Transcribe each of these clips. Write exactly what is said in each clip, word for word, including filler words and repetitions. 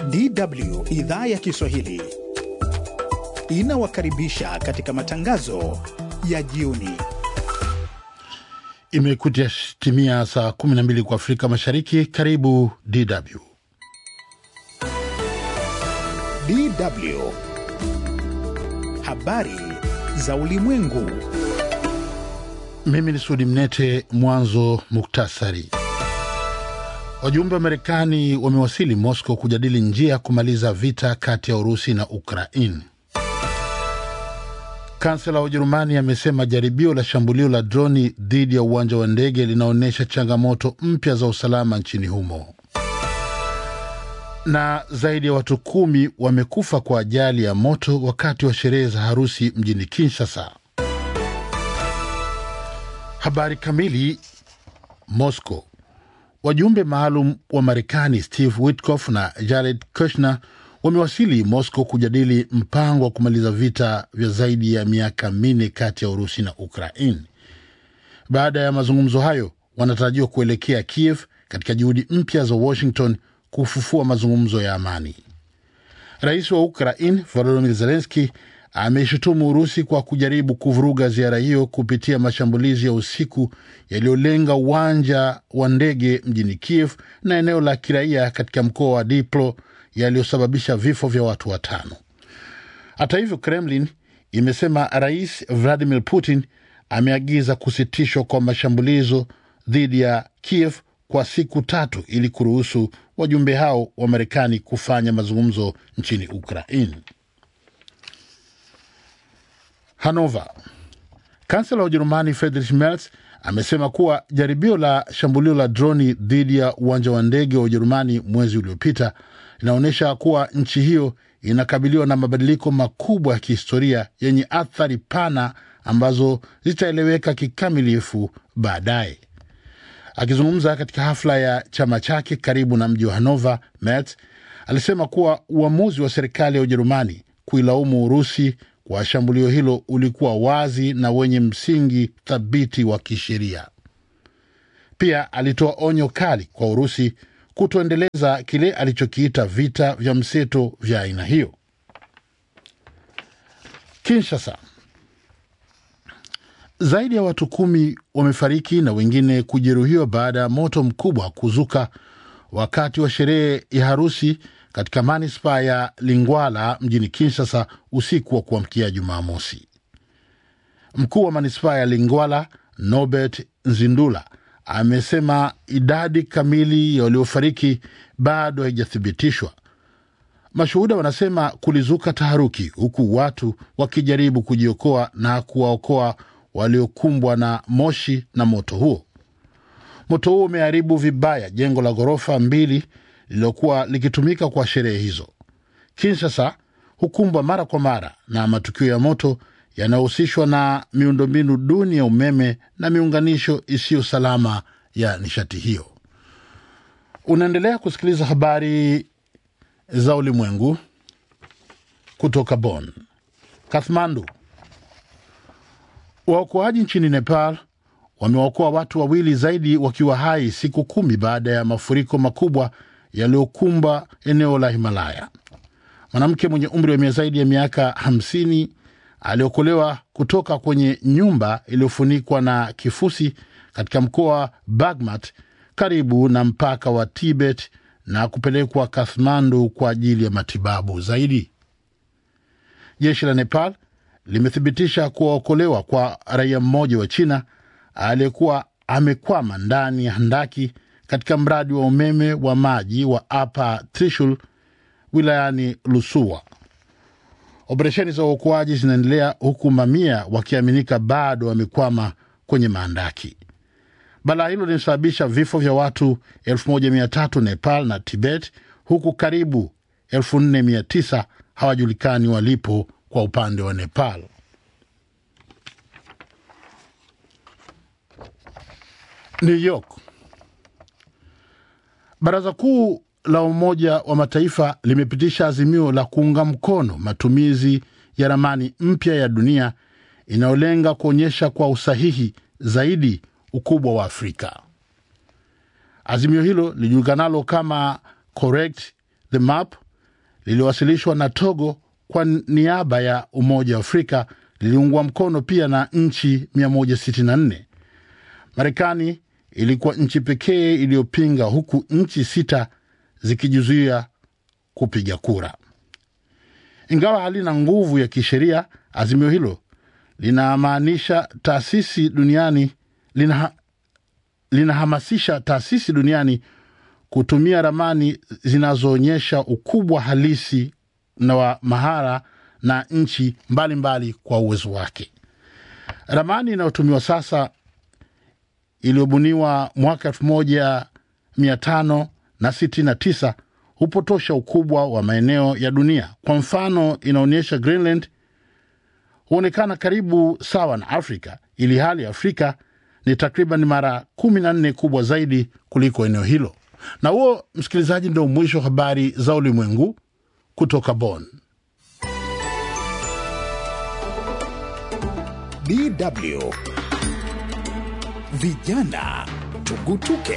D W idhaa ya Kiswahili inawakaribisha katika matangazo ya jioni. Imekuja timia saa kumi na mbili kwa Afrika Mashariki. Karibu D W. D W. Habari za ulimwengu. Mimi ni Sudi Mnete. Mwanzo muktasari. Wajumbe wa Marekani wamewasili Moscow kujadili njia kumaliza vita kati ya Urusi na Ukraine. Kansela wa Ujerumani amesema jaribio la shambulio la droni dhidi ya uwanja wa ndege linaonyesha changamoto mpya za usalama nchini humo. Na zaidi ya watu kumi wamekufa kwa ajali ya moto wakati wa sherehe za harusi mjini Kinshasa. Habari kamili. Moscow. Wajumbe maalum wa Marekani Steve Witkoff na Jared Kushner wamewasili Moscow kujadili mpango wa kumaliza vita vya zaidi ya miaka minne kati ya Urusi na Ukraine. Baada ya mazungumzo hayo, wanatarajiwa kuelekea Kiev katika juhudi mpya za Washington kufufua mazungumzo ya amani. Rais wa Ukraine Volodymyr Zelensky ameshutumu Urusi kwa kujaribu kuvuruga ziara hiyo kupitia mashambulizi ya usiku yaliyolenga uwanja wa ndege mjini Kiev na eneo la kiraia katika mkoa wa Dnipro yaliyosababisha vifo vya watu watano. Hata hivyo, Kremlin imesema Rais Vladimir Putin ameagiza kusitishwa kwa mashambulizo dhidi ya Kiev kwa siku tatu ili kuruhusu wajumbe hao wa Marekani kufanya mazungumzo nchini Ukraine. Hanover. Kansela wa Ujerumani Friedrich Merz amesema kuwa jaribio la shambulio la droni dhidi ya uwanja wa ndege wa Ujerumani mwezi uliopita inaonyesha kuwa nchi hiyo inakabiliwa na mabadiliko makubwa ya kihistoria yenye athari pana ambazo zitaeleweka kikamilifu baadaye. Akizungumza katika hafla ya chama chake karibu na mji wa Hanover, Merz alisema kuwa uamuzi wa serikali ya Ujerumani kuilaumu Urusi kwa shambulio hilo ulikuwa wazi na wenye msingi thabiti wa kisheria. Pia alitoa onyo kali kwa Urusi kutoendeleza kile alichokiita vita vya mseto vya aina hiyo. Kinshasa. Zaidi ya watu kumi wamefariki na wengine kujeruhiwa baada ya moto mkubwa kuzuka wakati wa sherehe ya harusi katika manispaa ya Lingwala mjini Kinshasa usiku wa kuamkia Jumamosi. Mkuu wa manispaa ya Lingwala Norbert Nzindula amesema idadi kamili ya waliofariki bado haijathibitishwa. Mashuhuda wanasema kulizuka taharuki huku watu wakijaribu kujiokoa na kuwaokoa waliokumbwa na moshi na moto huo. Moto huo umeharibu vibaya jengo la ghorofa mbili lilokuwa likitumika kwa sherehe hizo. Kinshasa hukumbwa mara kwa mara na matukio ya moto yanayohusishwa na miundombinu duni ya umeme na miunganisho isiyo salama ya nishati hiyo. Unaendelea kusikiliza habari za ulimwengu kutoka Bonn. Kathmandu. Waokoaji nchini Nepal wameokoa watu wawili zaidi wakiwa hai siku kumi baada ya mafuriko makubwa yaliyokumba eneo la Himalaya. Mwanamke mwenye umri wa zaidi ya miaka hamsini aliokolewa kutoka kwenye nyumba iliyofunikwa na kifusi katika mkoa Bagmat karibu na mpaka wa Tibet na kupelekwa Kathmandu kwa ajili ya matibabu zaidi. Jeshi la Nepal limethibitisha kuokolewa kwa raia mmoja wa China aliyekuwa amekwama ndani ya handaki katika mradi wa umeme wa maji wa Upper Trishul wilayani Lusua. Operesheni za uokoaji zinaendelea huku mamia wakiaminika bado wamekwama kwenye mahandaki. Balaa hilo lilisababisha vifo vya watu elfu moja mia tatu Nepal na Tibet, huku karibu elfu nne mia tisa hawajulikani walipo kwa upande wa Nepal. New York. Baraza Kuu la Umoja wa Mataifa limepitisha azimio la kuunga mkono matumizi ya ramani mpya ya dunia inayolenga kuonyesha kwa usahihi zaidi ukubwa wa Afrika. Azimio hilo lijulikanalo kama Correct the Map liliwasilishwa na Togo kwa niaba ya Umoja wa Afrika liliungwa mkono pia na nchi mia moja sitini na nne. Marekani ilikuwa nchi pekee iliyopinga, huku nchi sita zikijizuia kupiga kura. Ingawa halina nguvu ya kisheria, azimio hilo linamaanisha taasisi duniani lina linahamasisha taasisi duniani kutumia ramani zinazoonyesha ukubwa halisi na wa mahara na nchi mbalimbali mbali kwa uwezo wake. Ramani inayotumiwa sasa iliyobuniwa mwaka elfu moja mia tano sitini na tisa hupotosha ukubwa wa maeneo ya dunia. Kwa mfano, inaonyesha Greenland huonekana karibu sawa na Afrika, ili hali Afrika ni takriban mara kumi na nne kubwa zaidi kuliko eneo hilo. Na huo, msikilizaji, ndio mwisho habari za ulimwengu kutoka Bonn. D W Vijana Tugutuke.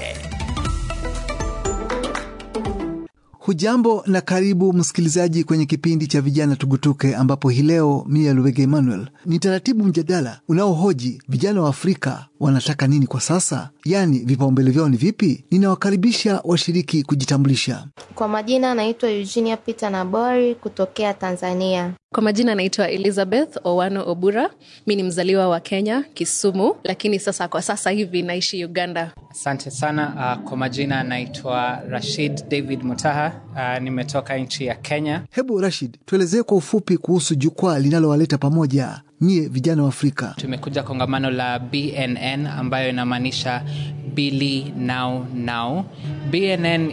Hujambo na karibu msikilizaji kwenye kipindi cha Vijana Tugutuke, ambapo hii leo Mia Luwege Emmanuel ni taratibu mjadala unaohoji vijana wa Afrika wanataka nini kwa sasa, yani vipaumbele vyao ni vipi. Ninawakaribisha washiriki kujitambulisha. Kwa majina naitwa Eugenia Peter Nabori kutokea Tanzania. Kwa majina naitwa Elizabeth Owano Obura. Mimi ni mzaliwa wa Kenya, Kisumu, lakini sasa kwa sasa hivi naishi Uganda. Asante sana. Uh, kwa majina naitwa Rashid David Mutaha. Uh, nimetoka nchi ya Kenya. Hebu Rashid, tuelezee kwa ufupi kuhusu jukwaa linalowaleta pamoja nyie vijana wa Afrika. Tumekuja kongamano la B N N ambayo inamaanisha Billy Now Now. B N N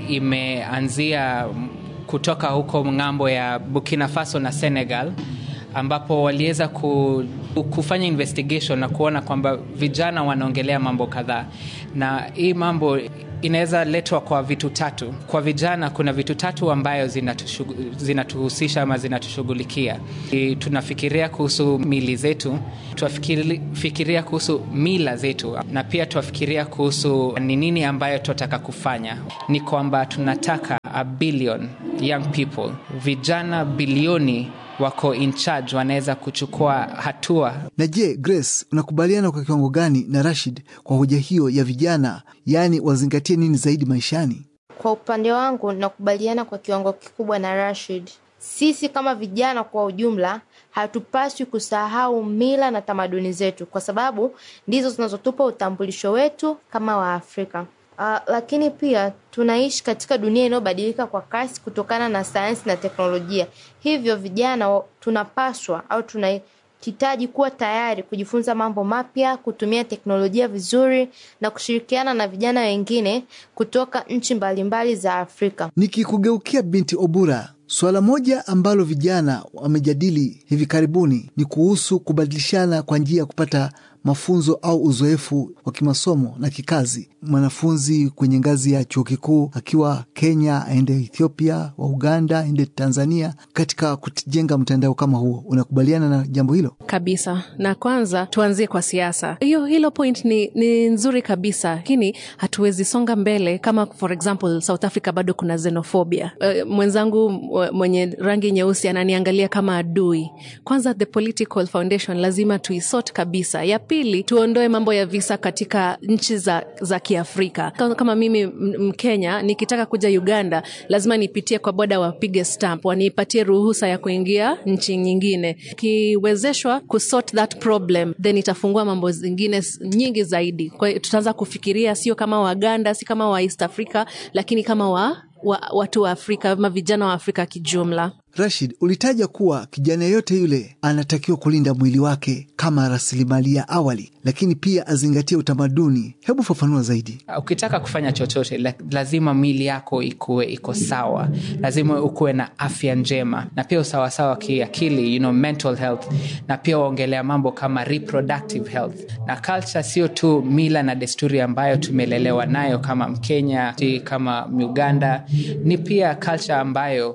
imeanzia kutoka huko ngambo ya Burkina Faso na Senegal, ambapo waliweza ku, kufanya investigation na kuona kwamba vijana wanaongelea mambo kadhaa, na hii mambo inaweza letwa kwa vitu tatu. Kwa vijana kuna vitu tatu ambayo zinatuhusisha ama zinatushughulikia. Tunafikiria kuhusu mili zetu, tunafikiria kuhusu mila zetu, na pia tunafikiria kuhusu ni nini ambayo tunataka kufanya. Ni kwamba tunataka a billion young people, vijana bilioni wako in charge, wanaweza kuchukua hatua. Na je, Grace, unakubaliana kwa kiwango gani na Rashid kwa hoja hiyo ya vijana, yani wazingatie nini zaidi maishani? Kwa upande wangu nakubaliana kwa kiwango kikubwa na Rashid. Sisi kama vijana kwa ujumla hatupaswi kusahau mila na tamaduni zetu, kwa sababu ndizo zinazotupa utambulisho wetu kama wa Afrika. Uh, lakini pia tunaishi katika dunia inayobadilika kwa kasi kutokana na sayansi na teknolojia. Hivyo vijana tunapaswa au tunahitaji kuwa tayari kujifunza mambo mapya, kutumia teknolojia vizuri na kushirikiana na vijana wengine kutoka nchi mbalimbali za Afrika. Nikikugeukia binti Obura, swala moja ambalo vijana wamejadili hivi karibuni ni kuhusu kubadilishana kwa njia ya kupata mafunzo au uzoefu wa kimasomo na kikazi. Mwanafunzi kwenye ngazi ya chuo kikuu akiwa Kenya aende Ethiopia, wa Uganda aende Tanzania, katika kujenga mtandao kama huo. Unakubaliana na jambo hilo? Kabisa. Na kwanza tuanzie kwa siasa. Hiyo hilo point ni, ni nzuri kabisa, lakini hatuwezi songa mbele kama for example South Africa bado kuna xenophobia. Uh, mwenzangu mwenye rangi nyeusi ananiangalia kama adui. Kwanza the political foundation lazima tuisort kabisa. Ya pili, tuondoe mambo ya visa katika nchi za, za Kiafrika. Kama mimi Mkenya nikitaka kuja Uganda, lazima nipitie kwa boda wapige stamp, wanipatie ruhusa ya kuingia nchi nyingine. Kiwezeshwa kusort that problem, then itafungua mambo zingine nyingi zaidi. Kwa hiyo tutaanza kufikiria sio kama Waganda, si kama wa East Africa, lakini kama wa, wa watu wa Afrika, ama vijana wa Afrika kijumla. Rashid, ulitaja kuwa kijana yote yule anatakiwa kulinda mwili wake kama rasilimali ya awali, lakini pia azingatie utamaduni. Hebu fafanua zaidi. Ukitaka kufanya chochote, lazima mwili yako ikuwe iko sawa. Lazima ukuwe na afya njema, na pia usawa sawa kiakili, you know, mental health, na pia uongelea mambo kama reproductive health. Na culture sio tu mila na desturi ambayo tumelelewa nayo kama Mkenya, kama Uganda, ni pia culture ambayo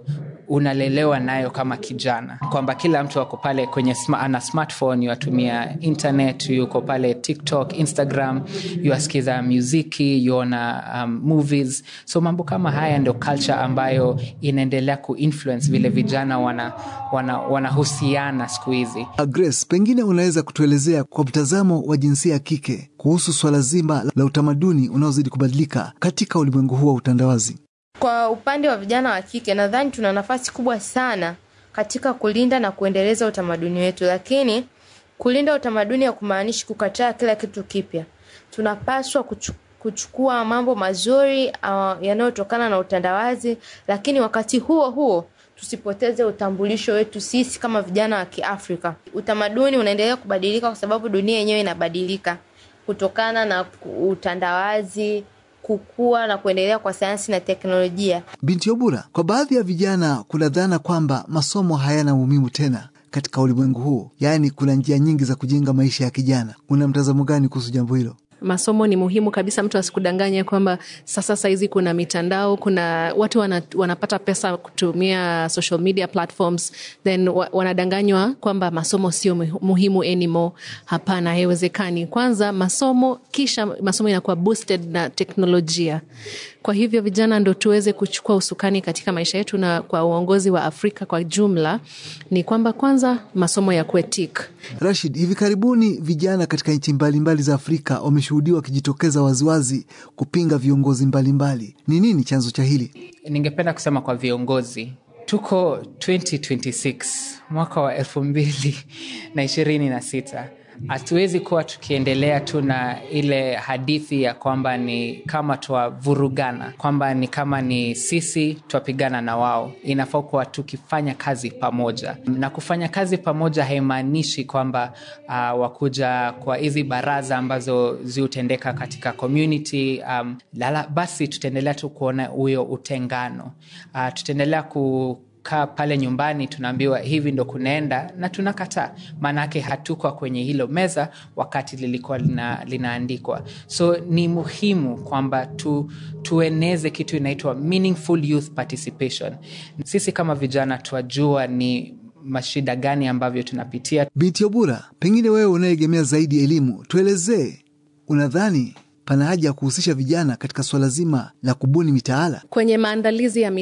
unalelewa nayo kama kijana, kwamba kila mtu wako pale kwenye sma, ana smartphone, yuatumia internet, yuko pale TikTok, Instagram, yuasikiza muziki, yuona um, movies. So mambo kama haya ndio culture ambayo inaendelea kuinfluence vile vijana wana wanahusiana wana siku hizi. Grace, pengine unaweza kutuelezea kwa mtazamo wa jinsia ya kike kuhusu swala zima la utamaduni unaozidi kubadilika katika ulimwengu huu wa utandawazi? Kwa upande wa vijana wa kike, nadhani tuna nafasi kubwa sana katika kulinda na kuendeleza utamaduni wetu, lakini kulinda utamaduni ya kumaanishi kukataa kila kitu kipya. Tunapaswa kuchukua mambo mazuri uh, yanayotokana na utandawazi, lakini wakati huo huo tusipoteze utambulisho wetu sisi kama vijana wa Kiafrika. Utamaduni unaendelea kubadilika kwa sababu dunia yenyewe inabadilika kutokana na utandawazi, kukua na kuendelea kwa sayansi na teknolojia. Binti Obura, kwa baadhi ya vijana kuna dhana kwamba masomo hayana umuhimu tena katika ulimwengu huu. Yaani kuna njia nyingi za kujenga maisha ya kijana. Una mtazamo gani kuhusu jambo hilo? Masomo ni muhimu kabisa, mtu asikudanganye kwamba sasa saizi kuna mitandao, kuna watu wana, wanapata pesa kutumia social media platforms, then wa, wanadanganywa kwamba masomo sio muhimu anymore. Hapana, haiwezekani. Kwanza masomo, kisha masomo inakuwa boosted na teknolojia. Kwa hivyo vijana ndo tuweze kuchukua usukani katika maisha yetu, na kwa uongozi wa Afrika kwa jumla ni kwamba kwanza masomo ya kuetik. Rashid, hivi karibuni vijana katika nchi mbalimbali za Afrika wameshuhudiwa wakijitokeza waziwazi kupinga viongozi mbalimbali. Ni nini chanzo cha hili? Ningependa kusema kwa viongozi, tuko twenty twenty-six, mwaka wa elfu mbili na ishirini na sita. Hatuwezi kuwa tukiendelea tu na ile hadithi ya kwamba ni kama tuwavurugana, kwamba ni kama ni sisi tuwapigana na wao. Inafaa kuwa tukifanya kazi pamoja, na kufanya kazi pamoja haimaanishi kwamba uh, wakuja kwa hizi baraza ambazo ziutendeka katika community. Um, lala, basi tutaendelea tu kuona huyo utengano. Uh, tutaendelea ku kaa pale nyumbani tunaambiwa hivi ndo kunaenda na tunakataa, manake hatuko kwenye hilo meza wakati lilikuwa lina, linaandikwa. So ni muhimu kwamba tu, tueneze kitu inaitwa meaningful youth participation. Sisi kama vijana tuwajua ni mashida gani ambavyo tunapitia. Binti Obura, pengine wewe unayegemea zaidi elimu, tuelezee, unadhani pana haja ya kuhusisha vijana katika swala zima la kubuni mitaala? Kwenye maandalizi ya